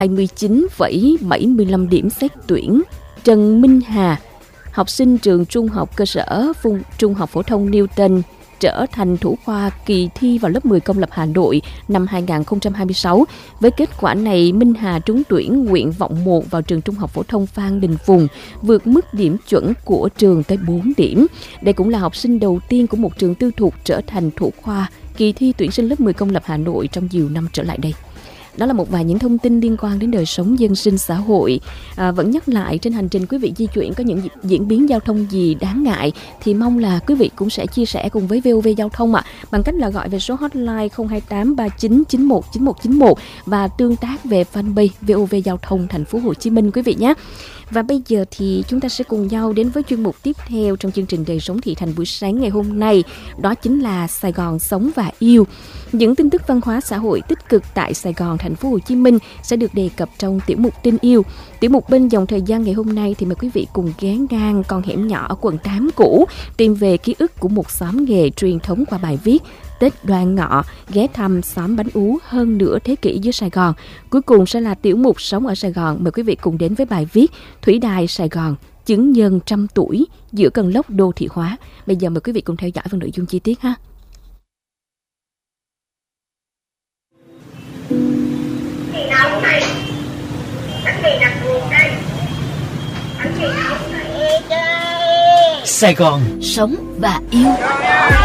79,75 điểm xét tuyển. Trần Minh Hà, học sinh trường trung học cơ sở Trung học phổ thông Newton, trở thành thủ khoa kỳ thi vào lớp 10 công lập Hà Nội năm 2026. Với kết quả này, Minh Hà trúng tuyển nguyện vọng 1 vào trường trung học phổ thông Phan Đình Phùng, vượt mức điểm chuẩn của trường tới 4 điểm. Đây cũng là học sinh đầu tiên của một trường tư thục trở thành thủ khoa kỳ thi tuyển sinh lớp 10 công lập Hà Nội trong nhiều năm trở lại đây. Đó là một vài những thông tin liên quan đến đời sống dân sinh xã hội. Vẫn nhắc lại, trên hành trình quý vị di chuyển có những diễn biến giao thông gì đáng ngại thì mong là quý vị cũng sẽ chia sẻ cùng với VOV Giao thông bằng cách là gọi về số hotline 028 39 91 9191 và tương tác về fanpage VOV Giao thông Thành phố Hồ Chí Minh quý vị nhé. Và bây giờ thì chúng ta sẽ cùng nhau đến với chuyên mục tiếp theo trong chương trình Đời sống thị thành buổi sáng ngày hôm nay. Đó chính là Sài Gòn sống và yêu. Những tin tức văn hóa xã hội tích cực tại Sài Gòn, Thành phố Hồ Chí Minh sẽ được đề cập trong tiểu mục Tin yêu. Tiểu mục Bên dòng thời gian ngày hôm nay thì mời quý vị cùng ghé ngang con hẻm nhỏ ở quận 8 cũ, tìm về ký ức của một xóm nghề truyền thống qua bài viết Tết Đoan Ngọ, ghé thăm xóm bánh ú hơn nửa thế kỷ dưới Sài Gòn. Cuối cùng sẽ là tiểu mục Sống ở Sài Gòn. Mời quý vị cùng đến với bài viết Thủy Đài Sài Gòn, chứng nhân 100 tuổi giữa cơn lốc đô thị hóa. Bây giờ mời quý vị cùng theo dõi phần nội dung chi tiết ha. Sài Gòn sống và yêu.